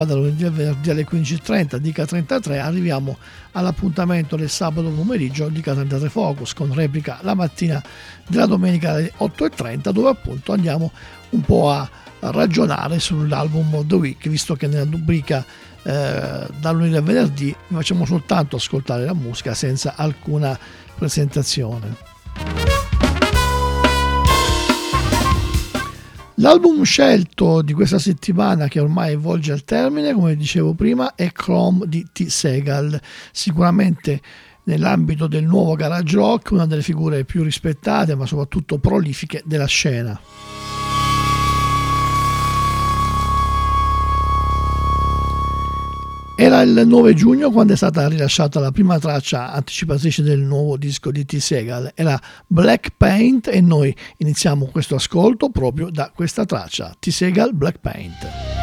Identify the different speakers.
Speaker 1: dal lunedì al venerdì alle 15:30 Dica 33, arriviamo all'appuntamento del sabato pomeriggio Dica 33 Focus, con replica la mattina della domenica alle 8:30, dove appunto andiamo un po' a ragionare sull'album of the week, visto che nella rubrica dal lunedì al venerdì facciamo soltanto ascoltare la musica senza alcuna presentazione. L'album scelto di questa settimana, che ormai volge al termine, come dicevo prima, è Chrome di T. Segal, sicuramente nell'ambito del nuovo garage rock una delle figure più rispettate ma soprattutto prolifiche della scena. Era il 9 giugno quando è stata rilasciata la prima traccia anticipatrice del nuovo disco di T. Segal, è la Black Paint, e noi iniziamo questo ascolto proprio da questa traccia, T. Segal Black Paint.